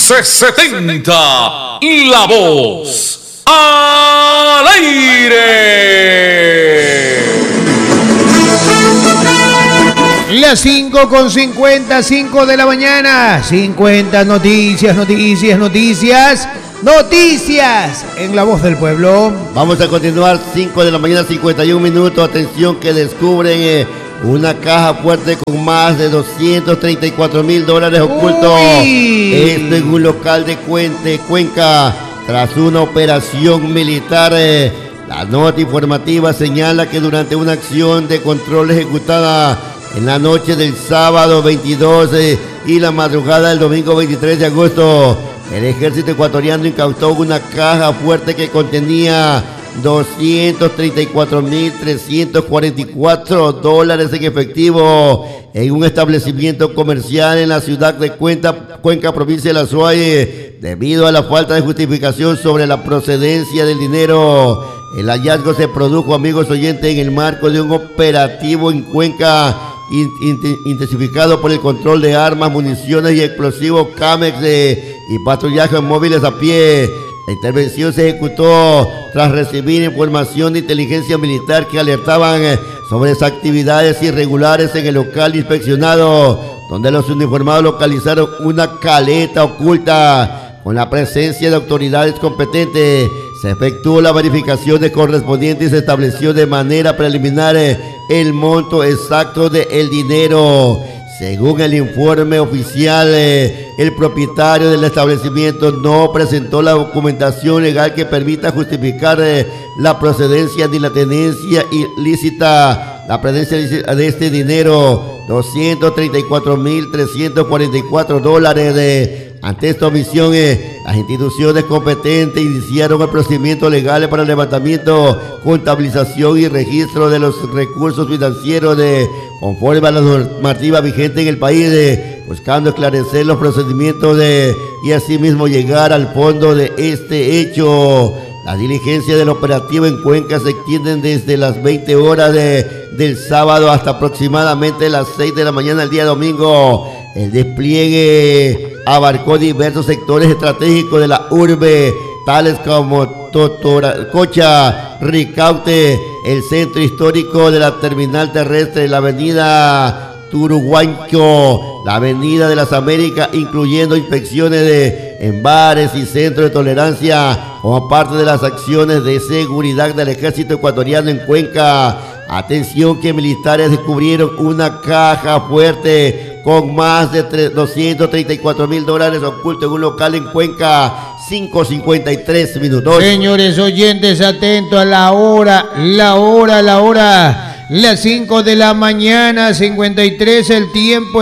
1170, La Voz al aire. Las 5:50, 5 de la mañana. 50 noticias en La Voz del Pueblo. Vamos a continuar, 5 de la mañana, 51 minutos. Atención que descubren una caja fuerte con más de $234,000 ocultos. Esto en un local de Cuenca, tras una operación militar. La nota informativa señala que durante una acción de control ejecutada en la noche del sábado 22 y la madrugada del domingo 23 de agosto, el ejército ecuatoriano incautó una caja fuerte que contenía $234,344 en efectivo en un establecimiento comercial en la ciudad de Cuenca, provincia de La Suay. Debido a la falta de justificación sobre la procedencia del dinero, el hallazgo se produjo, amigos oyentes, en el marco de un operativo en Cuenca intensificado por el control de armas, municiones y explosivos CAMEX y patrullajes móviles a pie. La intervención se ejecutó tras recibir información de inteligencia militar que alertaban sobre las actividades irregulares en el local inspeccionado, donde los uniformados localizaron una caleta oculta. Con la presencia de autoridades competentes, se efectuó la verificación de correspondientes y se estableció de manera preliminar el monto exacto del dinero. Según el informe oficial, el propietario del establecimiento no presentó la documentación legal que permita justificar la procedencia ni la tenencia ilícita. La presencia de este dinero, $234,344. Ante esta omisión, las instituciones competentes iniciaron el procedimiento legal para el levantamiento, contabilización y registro de los recursos financieros conforme a la normativa vigente en el país, buscando esclarecer los procedimientos y asimismo llegar al fondo de este hecho. La diligencia del operativo en Cuenca se extienden desde las 20 horas del sábado hasta aproximadamente las 6 de la mañana del día domingo. El despliegue abarcó diversos sectores estratégicos de la urbe, tales como Totoracocha, Ricaute, el centro histórico de la terminal terrestre, la avenida Turuguancho, la avenida de las Américas, incluyendo inspecciones en bares y centros de tolerancia, como parte de las acciones de seguridad del ejército ecuatoriano en Cuenca. Atención que militares descubrieron una caja fuerte con más de $234,000 oculto en un local en Cuenca. 5:53 minutos. Señores oyentes, atentos a la hora. Las 5 de la mañana, 53, el tiempo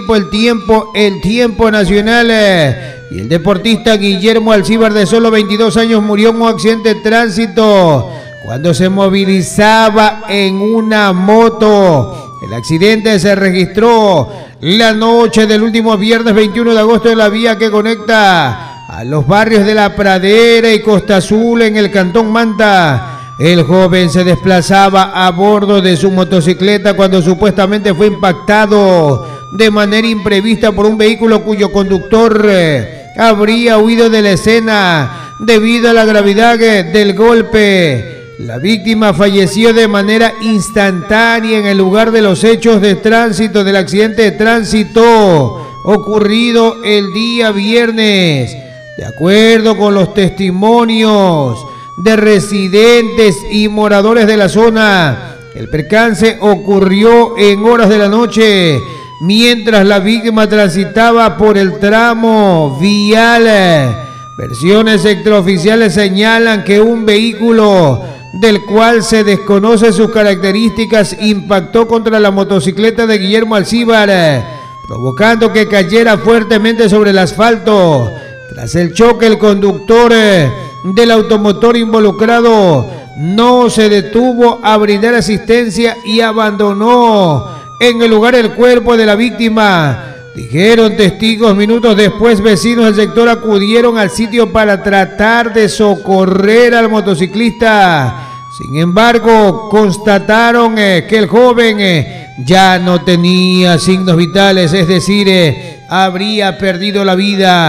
nacional. Y el deportista Guillermo Alcíbar, de solo 22 años, murió en un accidente de tránsito cuando se movilizaba en una moto. El accidente se registró la noche del último viernes 21 de agosto en la vía que conecta a los barrios de La Pradera y Costa Azul en el cantón Manta. El joven se desplazaba a bordo de su motocicleta cuando supuestamente fue impactado de manera imprevista por un vehículo cuyo conductor habría huido de la escena debido a la gravedad del golpe. La víctima falleció de manera instantánea en el lugar de los hechos de tránsito del accidente de tránsito ocurrido el día viernes. De acuerdo con los testimonios de residentes y moradores de la zona, el percance ocurrió en horas de la noche mientras la víctima transitaba por el tramo vial. Versiones extraoficiales señalan que un vehículo del cual se desconoce sus características impactó contra la motocicleta de Guillermo Alcíbar, provocando que cayera fuertemente sobre el asfalto. Tras el choque, el conductor del automotor involucrado no se detuvo a brindar asistencia y abandonó en el lugar el cuerpo de la víctima. Dijeron testigos. Minutos después, vecinos del sector acudieron al sitio para tratar de socorrer al motociclista. Sin embargo, constataron que el joven ya no tenía signos vitales, es decir, habría perdido la vida.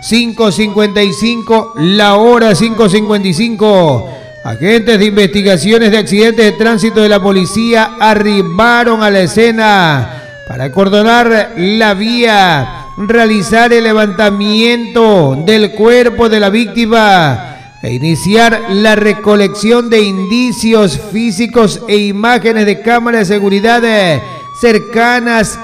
5:55, la hora 5:55. Agentes de investigaciones de accidentes de tránsito de la policía arribaron a la escena para acordonar la vía, realizar el levantamiento del cuerpo de la víctima e iniciar la recolección de indicios físicos e imágenes de cámaras de seguridad cercanas